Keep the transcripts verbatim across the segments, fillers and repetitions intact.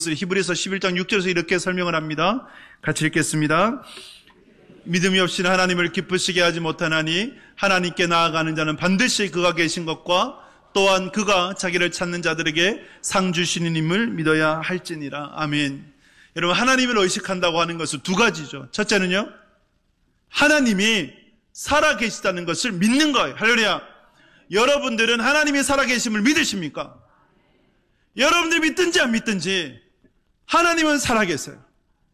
히브리서 십일 장 육 절에서 이렇게 설명을 합니다. 같이 읽겠습니다. 믿음이 없이는 하나님을 기쁘시게 하지 못하나니 하나님께 나아가는 자는 반드시 그가 계신 것과 또한 그가 자기를 찾는 자들에게 상 주시는 힘을 믿어야 할지니라. 아멘. 여러분, 하나님을 의식한다고 하는 것은 두 가지죠. 첫째는요, 하나님이 살아계시다는 것을 믿는 거예요. 할렐루야. 여러분들은 하나님이 살아계심을 믿으십니까? 여러분들이 믿든지 안 믿든지 하나님은 살아계세요.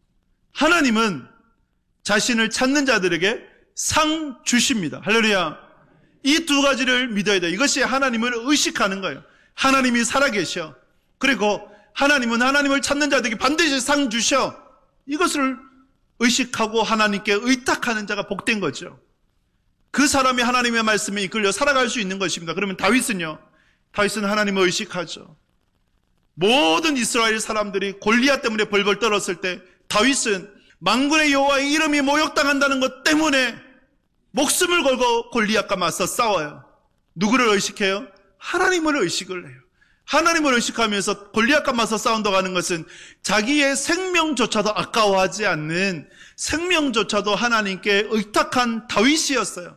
하나님은 자신을 찾는 자들에게 상 주십니다. 할렐루야. 이 두 가지를 믿어야 돼요. 이것이 하나님을 의식하는 거예요. 하나님이 살아계셔. 그리고 하나님은 하나님을 찾는 자들에게 반드시 상 주셔. 이것을 의식하고 하나님께 의탁하는 자가 복된 거죠. 그 사람이 하나님의 말씀에 이끌려 살아갈 수 있는 것입니다. 그러면 다윗은요, 다윗은 하나님을 의식하죠. 모든 이스라엘 사람들이 골리앗 때문에 벌벌 떨었을 때 다윗은 만군의 여호와의 이름이 모욕당한다는 것 때문에 목숨을 걸고 골리앗과 맞서 싸워요. 누구를 의식해요? 하나님을 의식을 해요. 하나님을 의식하면서 골리앗과 맞서 싸운다고 하는 것은 자기의 생명조차도 아까워하지 않는, 생명조차도 하나님께 의탁한 다윗이었어요.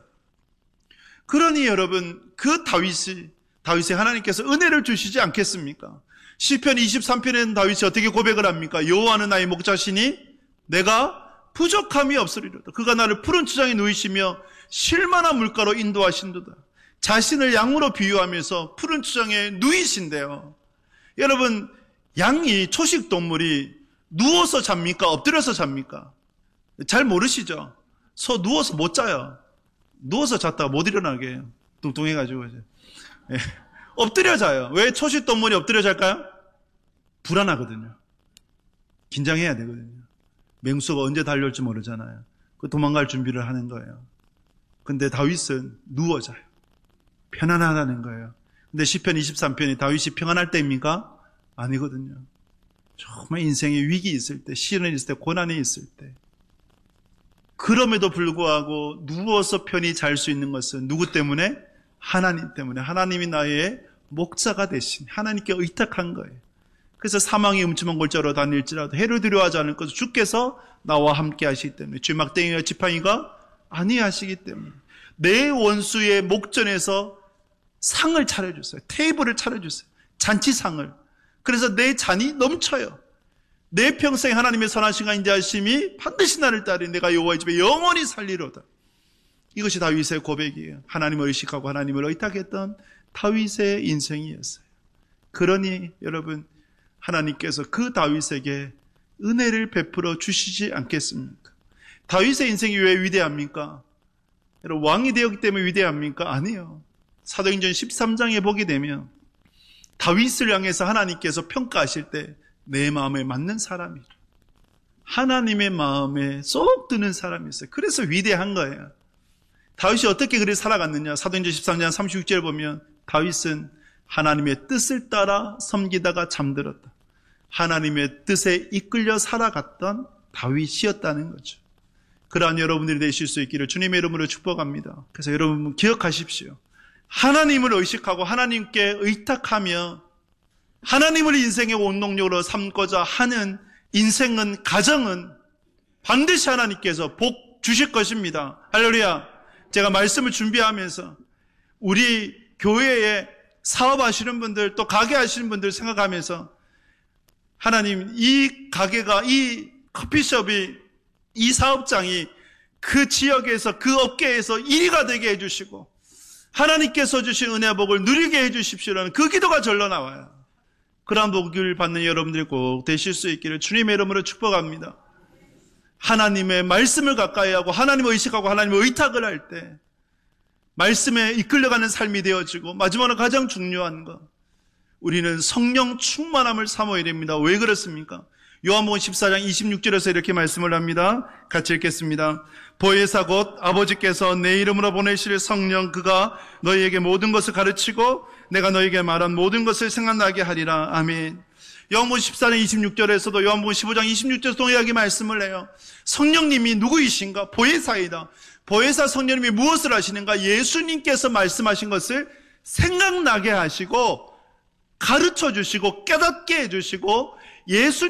그러니 여러분, 그 다윗이 다윗이 하나님께서 은혜를 주시지 않겠습니까? 시편 이십삼 편에는 다윗이 어떻게 고백을 합니까? 여호와는 나의 목자시니 내가 부족함이 없으리로다. 그가 나를 푸른 추장에 누이시며 쉴만한 물가로 인도하신도다. 자신을 양으로 비유하면서 푸른 추장에 누이신대요. 여러분, 양이 초식 동물이 누워서 잡니까? 엎드려서 잡니까? 잘 모르시죠? 소 누워서 못 자요. 누워서 잤다가 못 일어나게 해요. 뚱뚱해가지고 이제. 예. 엎드려 자요. 왜 초식 동물이 엎드려 잘까요? 불안하거든요. 긴장해야 되거든요. 맹수가 언제 달려올지 모르잖아요. 그 도망갈 준비를 하는 거예요. 근데 다윗은 누워 자요. 편안하다는 거예요. 근데 시편 이십삼 편이 다윗이 평안할 때입니까? 아니거든요. 정말 인생에 위기 있을 때, 시련이 있을 때, 고난이 있을 때, 그럼에도 불구하고 누워서 편히 잘 수 있는 것은 누구 때문에? 하나님 때문에. 하나님이 나의 목자가 되신, 하나님께 의탁한 거예요. 그래서 사망의 음침한 골짜기로 다닐지라도 해를 두려워하지 않을 것을 주께서 나와 함께 하시기 때문에, 주의 막대기와 지팡이가 아니하시기 때문에 내 원수의 목전에서 상을 차려주세요. 테이블을 차려주세요. 잔치상을. 그래서 내 잔이 넘쳐요. 내 평생 하나님의 선하신가 인자하심이 반드시 나를 따르니 내가 여호와의 집에 영원히 살리로다. 이것이 다윗의 고백이에요. 하나님을 의식하고 하나님을 의탁했던 다윗의 인생이었어요. 그러니 여러분, 하나님께서 그 다윗에게 은혜를 베풀어 주시지 않겠습니까? 다윗의 인생이 왜 위대합니까? 여러분, 왕이 되었기 때문에 위대합니까? 아니요. 사도행전 십삼 장에 보게 되면 다윗을 향해서 하나님께서 평가하실 때 내 마음에 맞는 사람이라, 하나님의 마음에 쏙 드는 사람이었어요. 그래서 위대한 거예요. 다윗이 어떻게 그리 살아갔느냐? 사도행전 십삼 장 삼십육 절을 보면 다윗은 하나님의 뜻을 따라 섬기다가 잠들었다. 하나님의 뜻에 이끌려 살아갔던 다윗이었다는 거죠. 그러한 여러분들이 되실 수 있기를 주님의 이름으로 축복합니다. 그래서 여러분 기억하십시오. 하나님을 의식하고 하나님께 의탁하며 하나님을 인생의 원동력으로 삼고자 하는 인생은, 가정은 반드시 하나님께서 복 주실 것입니다. 할렐루야. 제가 말씀을 준비하면서 우리 교회에 사업하시는 분들, 또 가게 하시는 분들 생각하면서 하나님, 이 가게가, 이 커피숍이, 이 사업장이 그 지역에서, 그 업계에서 일 위가 되게 해주시고 하나님께서 주신 은혜와 복을 누리게 해주십시오라는 그 기도가 절로 나와요. 그러한 복을 받는 여러분들이 꼭 되실 수 있기를 주님의 이름으로 축복합니다. 하나님의 말씀을 가까이 하고 하나님을 의식하고 하나님을 의탁을 할 때 말씀에 이끌려가는 삶이 되어지고, 마지막으로 가장 중요한 것, 우리는 성령 충만함을 사모해야 됩니다. 왜 그렇습니까? 요한복음 십사 장 이십육 절에서 이렇게 말씀을 합니다. 같이 읽겠습니다. 보혜사 곧 아버지께서 내 이름으로 보내실 성령, 그가 너희에게 모든 것을 가르치고 내가 너희에게 말한 모든 것을 생각나게 하리라. 아멘. 요한복음 십사 장 이십육 절에서도 요한복음 십오 장 이십육 절에서 동일하게 말씀을 해요. 성령님이 누구이신가? 보혜사이다. 보혜사 성령님이 무엇을 하시는가? 예수님께서 말씀하신 것을 생각나게 하시고 가르쳐 주시고 깨닫게 해주시고 예수